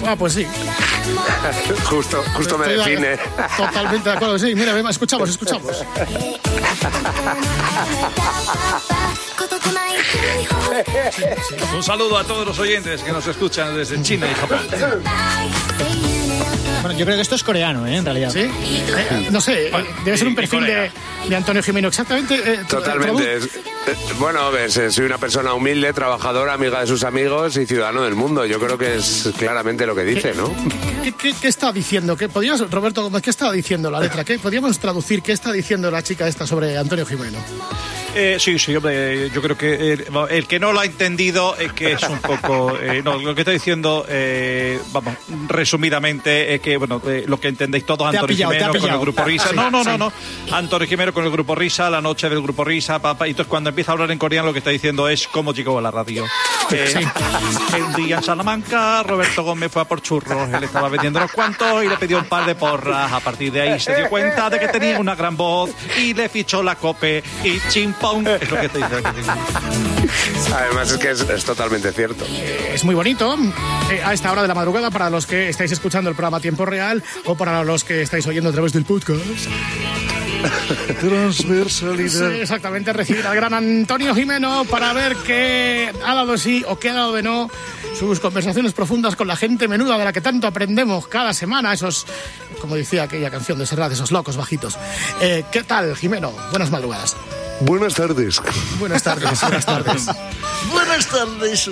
Ah, pues sí. Justo me define. Totalmente de acuerdo, sí. Mira, escuchamos. Un saludo a todos los oyentes que nos escuchan desde China y Japón. Bueno, yo creo que esto es coreano, en realidad. ¿Sí? No sé, debe ser un perfil de Antonio Gimeno. Exactamente. Totalmente. Bueno, soy una persona humilde, trabajadora, amiga de sus amigos y ciudadano del mundo. Yo creo que es claramente lo que dice, ¿no? ¿Qué está diciendo? Roberto Gómez, ¿qué está diciendo la letra? ¿Podríamos traducir qué está diciendo la chica esta sobre Antonio Gimeno? Sí, hombre, yo creo que el que no lo ha entendido es que es un poco... lo que está diciendo, vamos, resumidamente, es que, bueno, lo que entendéis todos, Antonio Gimeno con el Grupo Risa. Sí, No. Antonio Gimeno con el Grupo Risa, la noche del Grupo Risa, papá. Y entonces cuando empieza a hablar en coreano lo que está diciendo es cómo llegó a la radio. Un día en Salamanca, Roberto Gómez fue a por churros, él estaba vendiendo unos cuantos y le pidió un par de porras. A partir de ahí se dio cuenta de que tenía una gran voz y le fichó la cope y chimpón. Es lo que te dice. Además es que es totalmente cierto. Es muy bonito a esta hora de la madrugada para los que estáis escuchando el programa a tiempo real o para los que estáis oyendo a través del podcast. Transversalidad. Sí, exactamente, recibir al gran Antonio Gimeno para ver qué ha dado sí o qué ha dado de no, sus conversaciones profundas con la gente menuda de la que tanto aprendemos cada semana, esos, como decía aquella canción de Serrat, esos locos bajitos. ¿Qué tal, Gimeno? Buenas madrugadas. Buenas tardes. Buenas tardes. Buenas tardes.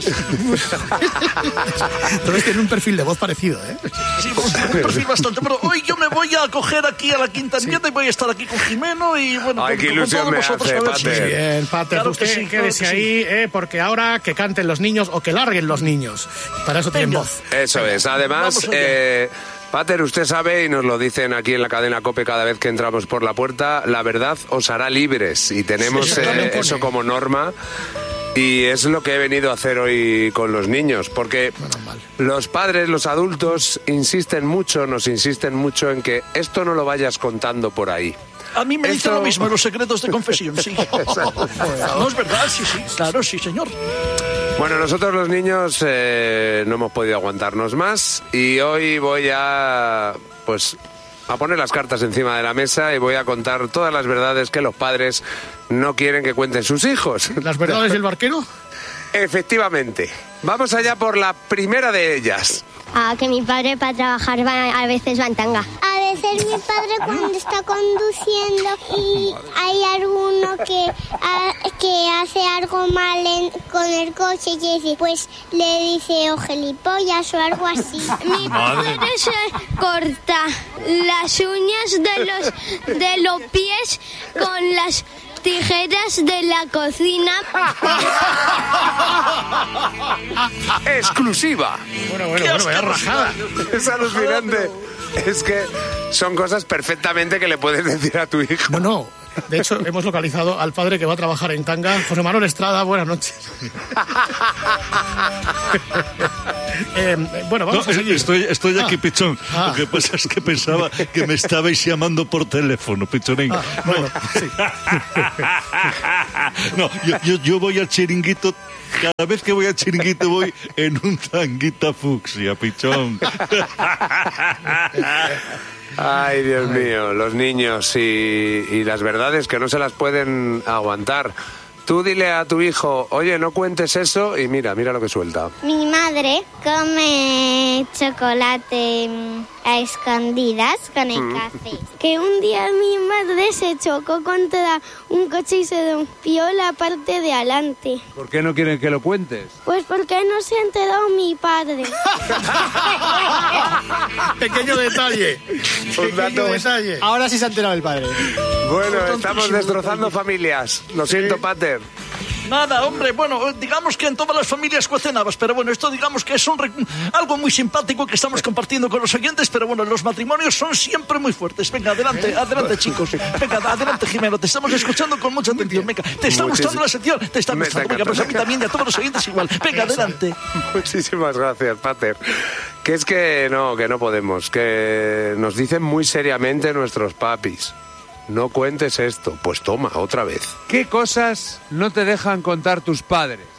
Todos tienen un perfil de voz parecido, ¿eh? Sí, un perfil bastante. Pero hoy yo me voy a coger aquí a la Quinta Nieta y voy a estar aquí con Jimeno y bueno, ay, qué ilusión me hace, Pater. Bien, Pater, claro usted sí, quédese ahí, porque ahora que canten los niños o que larguen los niños. Para eso tienen voz. Eso es. Además, Pater, usted sabe, y nos lo dicen aquí en la cadena COPE cada vez que entramos por la puerta, la verdad os hará libres. Y tenemos eso como norma. Y es lo que he venido a hacer hoy con los niños, porque los padres, los adultos, nos insisten mucho en que esto no lo vayas contando por ahí. A mí me dicen lo mismo en los secretos de confesión, sí. No es verdad, sí, claro, sí, señor. Bueno, nosotros los niños no hemos podido aguantarnos más y hoy voy a poner las cartas encima de la mesa y voy a contar todas las verdades que los padres no quieren que cuenten sus hijos. ¿Las verdades del barquero? Efectivamente. Vamos allá por la primera de ellas. Que mi padre para trabajar a veces va en tanga. A veces mi padre cuando está conduciendo y hay alguno que hace algo mal con el coche y pues le dice gilipollas o algo así. Mi padre se corta las uñas de los pies con las tijeras de la cocina. ¡Exclusiva! Bueno, vaya rajada. Es alucinante. Es que son cosas perfectamente que le puedes decir a tu hijo. No. De hecho, hemos localizado al padre que va a trabajar en tanga. José Manuel Estrada, buenas noches. Bueno, vamos a seguir. Estoy aquí, Pichón. Lo que pasa es que pensaba que me estabais llamando por teléfono, Pichonín. Bueno, sí. No, yo voy al chiringuito. Cada vez que voy al chiringuito voy en un tanguita fucsia, Pichón. Ay, Dios mío, los niños y las verdades que no se las pueden aguantar. Tú dile a tu hijo, oye, no cuentes eso, y mira lo que suelta. Mi madre come chocolate a escondidas con el café. Que un día mi madre se chocó contra un coche y se rompió la parte de adelante. ¿Por qué no quieren que lo cuentes? Pues porque no se ha enterado mi padre. Pequeño detalle. Un dato. Detalle. Ahora sí se ha enterado el padre. Bueno, estamos destrozando familias. Lo siento, Pater. Nada, hombre, bueno, digamos que en todas las familias cuecen habas, pero bueno, esto digamos que es algo muy simpático que estamos compartiendo con los oyentes, pero bueno, los matrimonios son siempre muy fuertes. Venga, adelante, chicos. Venga, adelante, Jimeno, te estamos escuchando con mucha atención. Venga, ¿te está gustando la sección? Te está gustando. Venga, pues a mí también y a todos los oyentes igual. Venga, adelante. Muchísimas gracias, Pater. Que es que no podemos, que nos dicen muy seriamente nuestros papis. No cuentes esto. Pues toma, otra vez. ¿Qué cosas no te dejan contar tus padres? A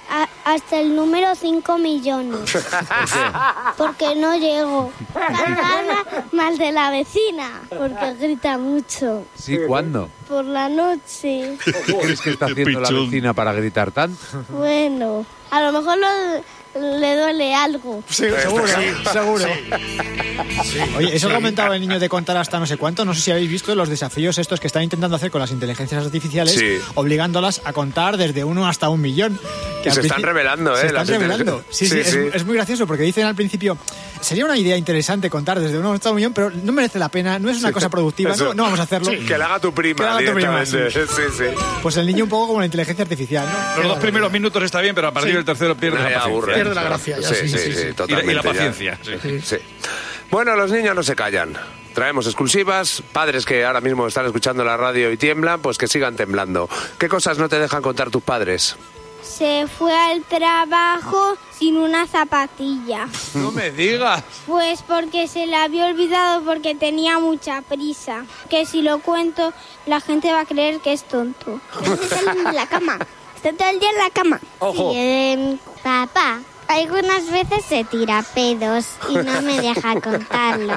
hasta el número 5 millones. Porque no llego. Nada mal de la vecina, porque grita mucho. ¿Sí? ¿Cuándo? Por la noche. ¿Qué crees que está haciendo la vecina para gritar tanto? Bueno, a lo mejor le duele algo. Sí, seguro, seguro. Sí. Oye, eso comentaba el niño de contar hasta no sé cuánto. No sé si habéis visto los desafíos estos que están intentando hacer con las inteligencias artificiales, sí, obligándolas a contar desde 1 hasta 1 millón. Que se están revelando, Se están revelando. Sí, es muy gracioso porque dicen al principio, sería una idea interesante contar desde 1 hasta 1 millón, pero no merece la pena, no es una cosa productiva, no vamos a hacerlo. Sí, que la haga tu prima directamente. Sí. Pues el niño un poco como la inteligencia artificial, ¿no? Los 2 primeros minutos está bien, pero a partir del tercero pierde la paciencia. Pierde la gracia. Ya, sí, totalmente. Y la paciencia. Sí. Bueno, los niños no se callan. Traemos exclusivas. Padres que ahora mismo están escuchando la radio y tiemblan, pues que sigan temblando. ¿Qué cosas no te dejan contar tus padres? Se fue al trabajo sin una zapatilla. No me digas. Pues porque se la había olvidado porque tenía mucha prisa. Que si lo cuento, la gente va a creer que es tonto. Está en la cama. Está todo el día en la cama. Ojo. Papá, algunas veces se tira pedos y no me deja contarlo.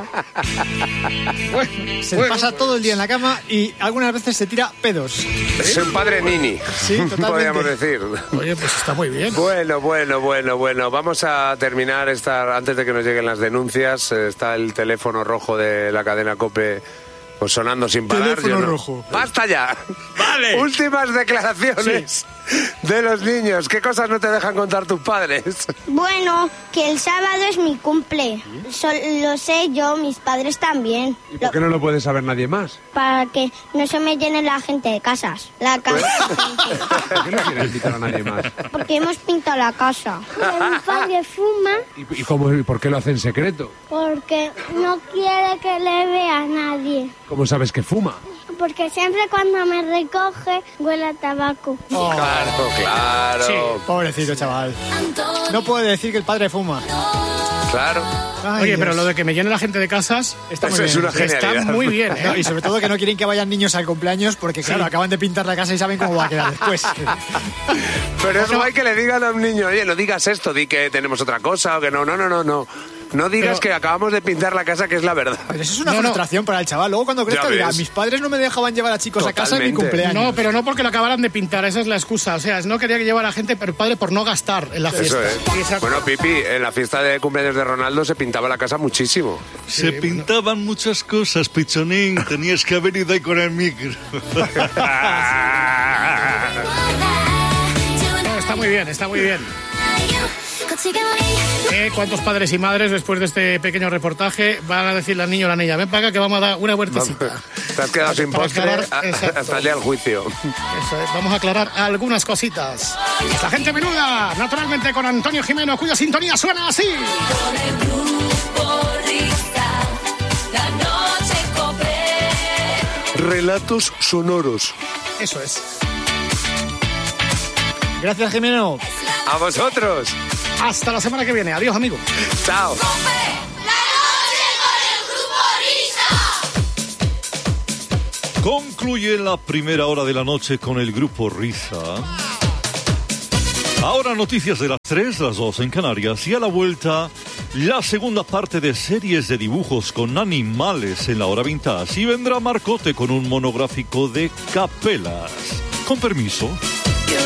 Se pasa todo el día en la cama y algunas veces se tira pedos. Es un padre nini, sí, totalmente. Podríamos decir. Oye, pues está muy bien. Bueno. Vamos a terminar antes de que nos lleguen las denuncias. Está el teléfono rojo de la cadena COPE pues sonando sin parar. Teléfono rojo. ¡Basta ya! ¡Vale! Últimas declaraciones de los niños. ¿Qué cosas no te dejan contar tus padres? Bueno, que el sábado es mi cumple. Lo sé yo, mis padres también. ¿Y por qué no lo puede saber nadie más? Para que no se me llene la gente de casas. La casa. ¿Por qué no quieres invitar a nadie más? Porque hemos pintado la casa. Mi padre fuma ¿Y por qué lo hace en secreto? porque no quiere que le vea a nadie. ¿Cómo sabes que fuma? Porque siempre cuando me recoge huele a tabaco. Claro. Sí. Pobrecito chaval. No puede decir que el padre fuma. Claro. Ay, Oye, Dios. pero lo de que me llene la gente de casas Está muy Eso es bien. una genialidad. está muy bien, No, ¿eh? y sobre todo que no quieren que vayan niños al cumpleaños porque, claro, acaban de pintar la casa y saben cómo va a quedar después. Pero es guay que le digan a un niño, oye, no digas esto, di que tenemos otra cosa o que no. No digas que acabamos de pintar la casa, que es la verdad. Pero eso es una frustración para el chaval. Luego cuando crezca Ya dirá, ves. mis padres no me dejaban llevar a chicos a casa en mi Totalmente. cumpleaños. No, pero no porque lo acabaran de pintar, esa es la excusa. O sea, no quería que llevara gente, pero el padre por no gastar en la fiesta. Eso es. Exacto. Bueno, Pipi, en la fiesta de cumpleaños de Ronaldo se pintaba la casa muchísimo. Se pintaban muchas cosas, pichonín. Tenías que haber ido ahí con el micro. No, está muy bien, está muy bien. ¿Cuántos padres y madres después de este pequeño reportaje van a decirle al niño o la niña, ven para acá que vamos a dar una vueltecita? Te has quedado sin Para postre aclarar, exacto. hasta el día del juicio. Eso es, vamos a aclarar algunas cositas. La gente menuda, naturalmente con Antonio Jimeno, cuya sintonía suena así. Relatos sonoros. Eso es. Gracias, Jimeno. A vosotros. Hasta la semana que viene. Adiós, amigo. Chao. Concluye la primera hora de la noche con el grupo Risa. Ahora noticias de las 3, las 2 en Canarias y a la vuelta la segunda parte de series de dibujos con animales en la hora vintage y vendrá Marcote con un monográfico de capelas. Con permiso.